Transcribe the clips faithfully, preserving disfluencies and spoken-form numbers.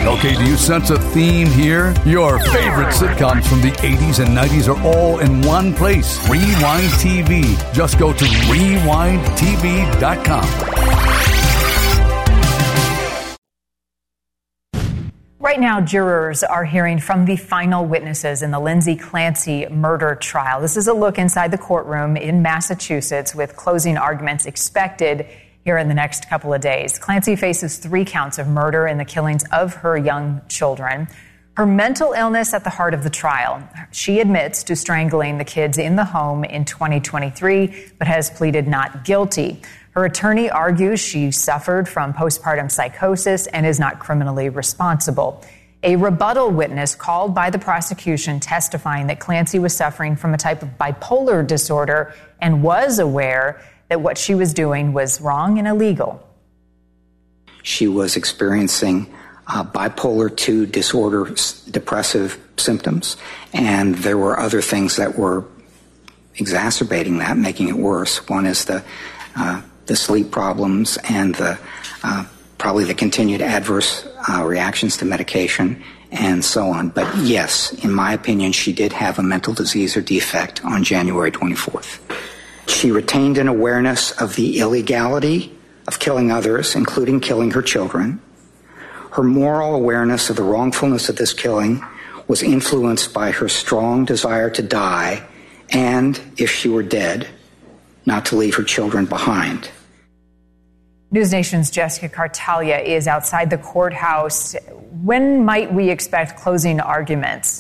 Okay, do you sense a theme here? Your favorite sitcoms from the eighties and nineties are all in one place. Rewind T V. Just go to rewind t v dot com. Right now, jurors are hearing from the final witnesses in the Lindsay Clancy murder trial. This is a look inside the courtroom in Massachusetts with closing arguments expected here in the next couple of days. Clancy faces three counts of murder in the killings of her young children. Her mental illness at the heart of the trial. She admits to strangling the kids in the home in twenty twenty-three, but has pleaded not guilty. Her attorney argues she suffered from postpartum psychosis and is not criminally responsible. A rebuttal witness called by the prosecution testifying that Clancy was suffering from a type of bipolar disorder and was aware that what she was doing was wrong and illegal. She was experiencing uh, bipolar two disorder, depressive symptoms, and there were other things that were exacerbating that, making it worse. One is the uh, the sleep problems and the uh, probably the continued adverse uh, reactions to medication and so on. But yes, in my opinion, she did have a mental disease or defect on January twenty-fourth. She retained an awareness of the illegality of killing others, including killing her children. Her moral awareness of the wrongfulness of this killing was influenced by her strong desire to die and, if she were dead, not to leave her children behind. News Nation's Jessica Cartalia is outside the courthouse. When might we expect closing arguments?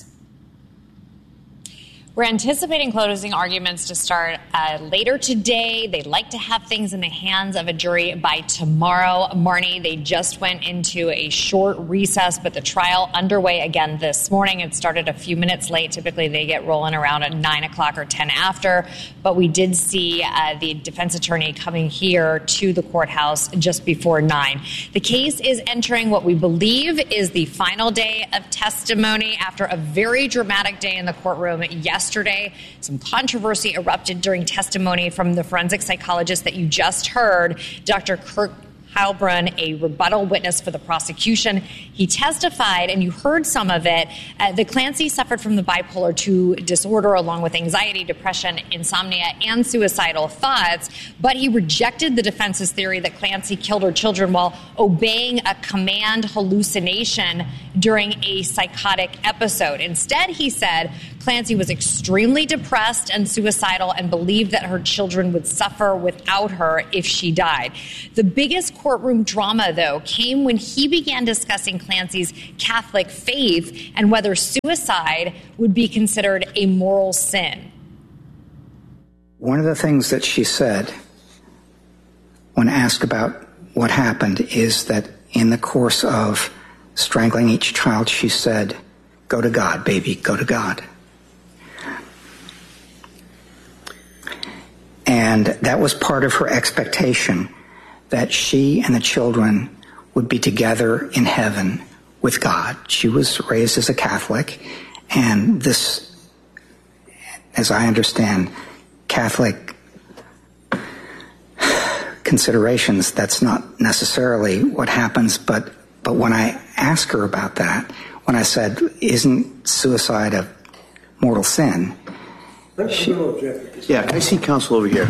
We're anticipating closing arguments to start uh, later today. They'd like to have things in the hands of a jury by tomorrow. Marnie, they just went into a short recess, but the trial underway again this morning. It started a few minutes late. Typically, they get rolling around at nine o'clock or ten after. But we did see uh, the defense attorney coming here to the courthouse just before nine. The case is entering what we believe is the final day of testimony after a very dramatic day in the courtroom yesterday. Yesterday, some controversy erupted during testimony from the forensic psychologist that you just heard, Doctor Kirk Heilbrunn, a rebuttal witness for the prosecution. He testified, and you heard some of it, uh, that Clancy suffered from the bipolar two disorder along with anxiety, depression, insomnia, and suicidal thoughts, but he rejected the defense's theory that Clancy killed her children while obeying a command hallucination during a psychotic episode. Instead, he said Clancy was extremely depressed and suicidal and believed that her children would suffer without her if she died. The biggest courtroom drama, though, came when he began discussing Clancy's Catholic faith and whether suicide would be considered a moral sin. One of the things that she said when asked about what happened is that in the course of strangling each child, she said, "Go to God, baby, go to God." And that was part of her expectation, that she and the children would be together in heaven with God. She was raised as a Catholic, and this, as I understand, Catholic considerations, that's not necessarily what happens, but, but when I asked her about that, when I said, isn't suicide a mortal sin? She, yeah, can I see counsel over here?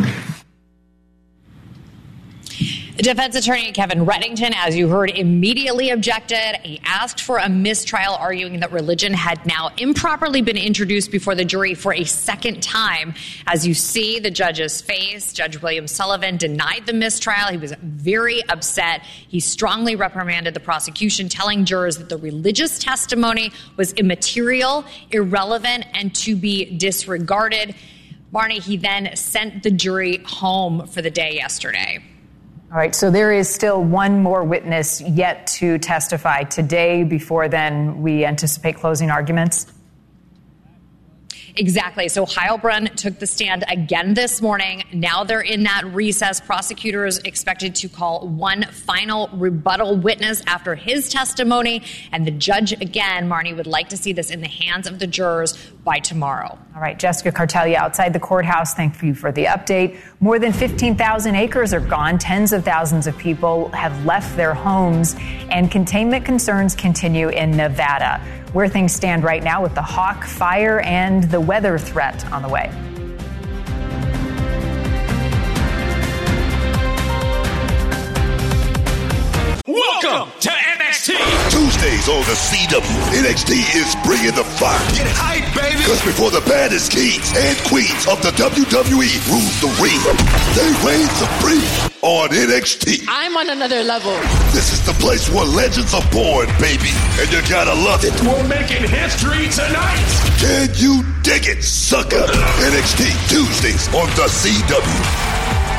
Defense attorney Kevin Reddington, as you heard, immediately objected. He asked for a mistrial, arguing that religion had now improperly been introduced before the jury for a second time. As you see the judge's face, Judge William Sullivan denied the mistrial. He was very upset. He strongly reprimanded the prosecution, telling jurors that the religious testimony was immaterial, irrelevant, and to be disregarded. Marnie, he then sent the jury home for the day yesterday. All right, so there is still one more witness yet to testify today. Before then, we anticipate closing arguments? Exactly. So Heilbrunn took the stand again this morning. Now they're in that recess. Prosecutors expected to call one final rebuttal witness after his testimony. And the judge, again, Marnie, would like to see this in the hands of the jurors by tomorrow. All right, Jessica Cartelia outside the courthouse. Thank you for the update. More than fifteen thousand acres are gone. Tens of thousands of people have left their homes, and containment concerns continue in Nevada. Where things stand right now with the Hawk Fire and the weather threat on the way. Welcome to N X T. Tuesdays on the C W. N X T is bringing the fire. Get hype, baby. Because before the baddest kings and queens of the W W E rule the ring, they reign supreme on N X T. I'm on another level. This is the place where legends are born, baby. And you gotta love it. We're making history tonight. Can you dig it, sucker? N X T Tuesdays on the C W.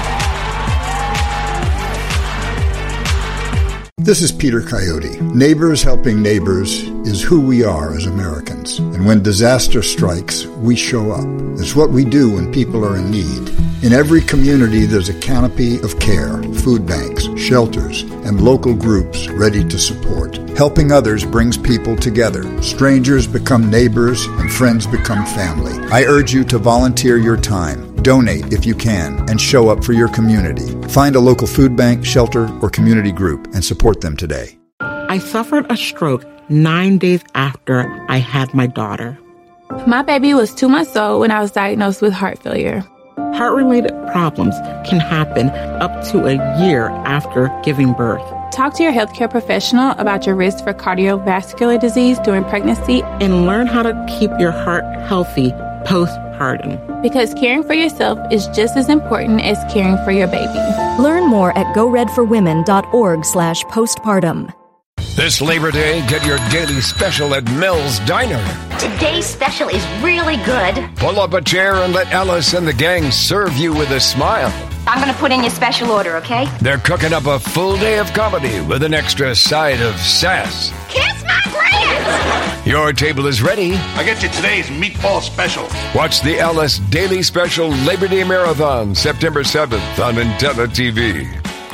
This is Peter Coyote. Neighbors helping neighbors is who we are as Americans. And when disaster strikes, we show up. It's what we do when people are in need. In every community, there's a canopy of care, food banks, shelters, and local groups ready to support. Helping others brings people together. Strangers become neighbors, and friends become family. I urge you to volunteer your time. Donate if you can, and show up for your community. Find a local food bank, shelter, or community group and support them today. I suffered a stroke nine days after I had my daughter. My baby was two months old when I was diagnosed with heart failure. Heart-related problems can happen up to a year after giving birth. Talk to your healthcare professional about your risk for cardiovascular disease during pregnancy and learn how to keep your heart healthy postpartum. Because caring for yourself is just as important as caring for your baby. Learn more at go red for women dot org slash postpartum. This Labor Day, get your daily special at Mel's Diner. Today's special is really good. Pull up a chair and let Ellis and the gang serve you with a smile. I'm going to put in your special order, okay? They're cooking up a full day of comedy with an extra side of sass. Kiss my grits! Your table is ready. I get you today's meatball special. Watch the Ellis Daily Special Labor Day Marathon, September seventh on Intella T V.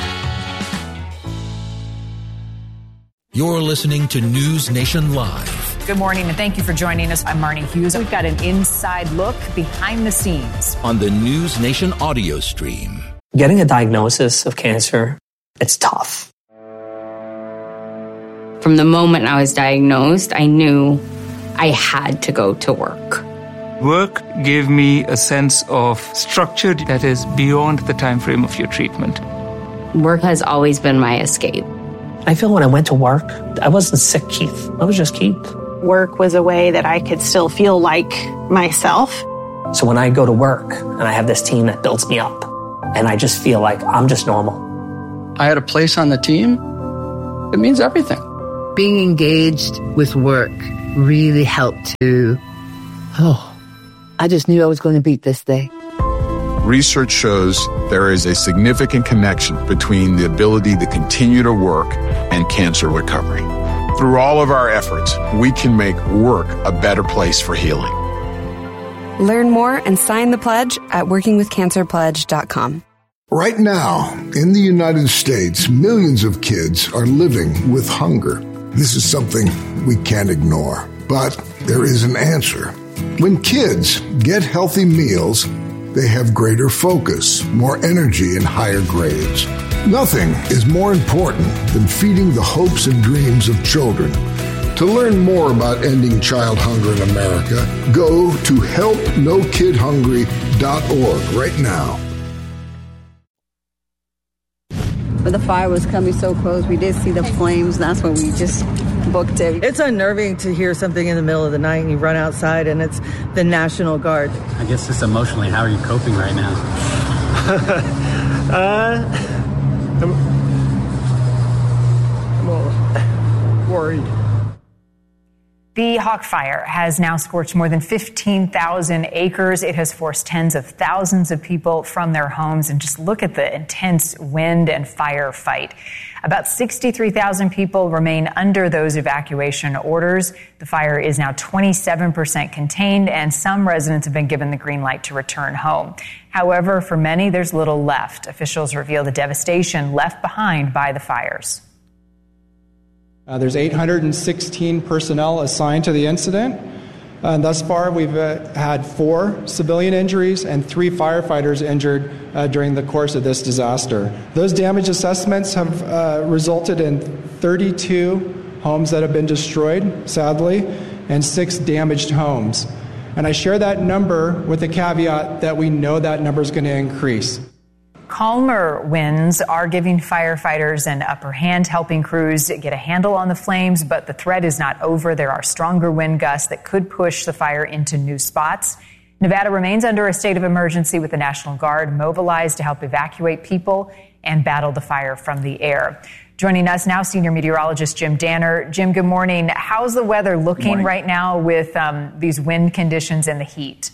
You're listening to News Nation Live. Good morning, and thank you for joining us. I'm Marnie Hughes. We've got an inside look behind the scenes on the News Nation audio stream. Getting a diagnosis of cancer, it's tough. From the moment I was diagnosed, I knew I had to go to work. Work gave me a sense of structure that is beyond the time frame of your treatment. Work has always been my escape. I feel when I went to work, I wasn't sick, Keith. I was just Keith. Work was a way that I could still feel like myself. So when I go to work and I have this team that builds me up, and I just feel like I'm just normal. I had a place on the team. It means everything. Being engaged with work really helped to, oh, I just knew I was going to beat this day. Research shows there is a significant connection between the ability to continue to work and cancer recovery. Through all of our efforts, we can make work a better place for healing. Learn more and sign the pledge at working with cancer pledge dot com. Right now, in the United States, millions of kids are living with hunger. This is something we can't ignore, but there is an answer. When kids get healthy meals, they have greater focus, more energy, and higher grades. Nothing is more important than feeding the hopes and dreams of children. To learn more about ending child hunger in America, go to help no kid hungry dot org right now. But the fire was coming so close, we did see the flames. That's when we just booked it. It's unnerving to hear something in the middle of the night and you run outside and it's the National Guard. I guess just emotionally, how are you coping right now? uh, I'm, I'm all worried. The Hawk Fire has now scorched more than fifteen thousand acres. It has forced tens of thousands of people from their homes. And just look at the intense wind and fire fight. About sixty-three thousand people remain under those evacuation orders. The fire is now twenty-seven percent contained, and some residents have been given the green light to return home. However, for many, there's little left. Officials reveal the devastation left behind by the fires. Uh, there's eight hundred sixteen personnel assigned to the incident. Uh, thus far, we've uh, had four civilian injuries and three firefighters injured uh, during the course of this disaster. Those damage assessments have uh, resulted in thirty-two homes that have been destroyed, sadly, and six damaged homes. And I share that number with the caveat that we know that number is going to increase. Calmer winds are giving firefighters an upper hand, helping crews get a handle on the flames, but the threat is not over. There are stronger wind gusts that could push the fire into new spots. Nevada remains under a state of emergency with the National Guard mobilized to help evacuate people and battle the fire from the air. Joining us now, senior meteorologist Jim Danner. Jim, good morning. How's the weather looking right now with um, these wind conditions and the heat?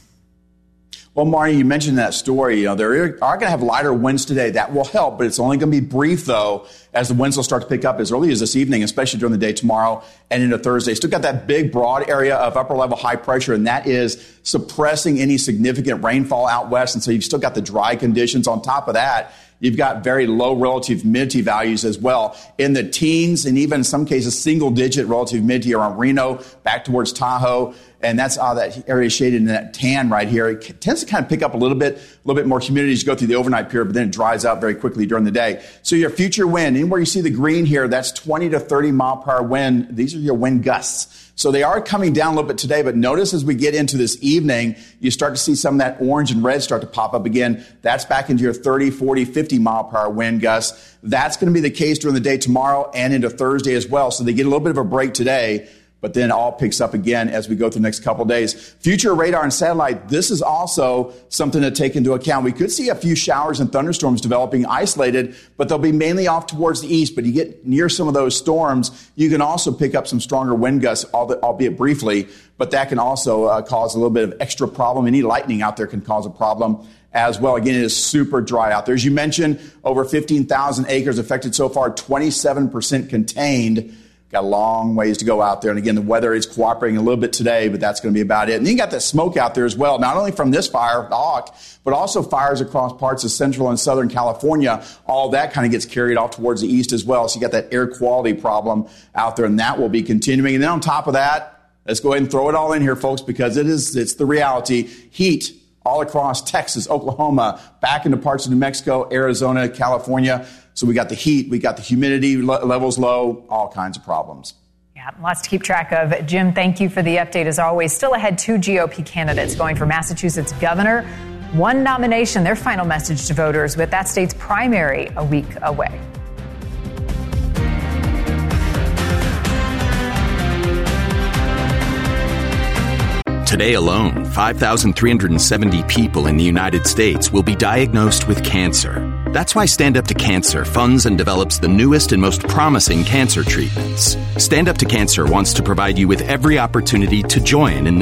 Well, Marnie, you mentioned that story. You know, there are going to have lighter winds today. That will help, but it's only going to be brief, though, as the winds will start to pick up as early as this evening, especially during the day tomorrow and into Thursday. Still got that big, broad area of upper-level high pressure, and that is suppressing any significant rainfall out west. And so you've still got the dry conditions. On top of that, you've got very low relative humidity values as well in the teens and even in some cases single-digit relative humidity around Reno, back towards Tahoe. And that's all that area shaded in that tan right here. It tends to kind of pick up a little bit, a little bit more humidity as you go through the overnight period, but then it dries out very quickly during the day. So your future wind, anywhere you see the green here, that's twenty to thirty mile per hour wind. These are your wind gusts. So they are coming down a little bit today, but notice as we get into this evening, you start to see some of that orange and red start to pop up again. That's back into your thirty, forty, fifty mile per hour wind gusts. That's going to be the case during the day tomorrow and into Thursday as well. So they get a little bit of a break today, but then all picks up again as we go through the next couple of days. Future radar and satellite, this is also something to take into account. We could see a few showers and thunderstorms developing isolated, but they'll be mainly off towards the east. But you get near some of those storms, you can also pick up some stronger wind gusts, albeit briefly, but that can also uh, cause a little bit of extra problem. Any lightning out there can cause a problem as well. Again, it is super dry out there. As you mentioned, over fifteen thousand acres affected so far, twenty-seven percent contained. Got a long ways to go out there. And again, the weather is cooperating a little bit today, but that's going to be about it. And then you got that smoke out there as well, not only from this fire, the Hawk, but also fires across parts of central and southern California. All that kind of gets carried off towards the east as well. So you got that air quality problem out there, and that will be continuing. And then on top of that, let's go ahead and throw it all in here, folks, because it is, it's the reality. Heat all across Texas, Oklahoma, back into parts of New Mexico, Arizona, California. So we got the heat, we got the humidity levels low, all kinds of problems. Yeah, lots to keep track of. Jim, thank you for the update as always. Still ahead, two G O P candidates going for Massachusetts governor. One nomination, their final message to voters with that state's primary a week away. Today alone, five thousand three hundred seventy people in the United States will be diagnosed with cancer. That's why Stand Up to Cancer funds and develops the newest and most promising cancer treatments. Stand Up to Cancer wants to provide you with every opportunity to join in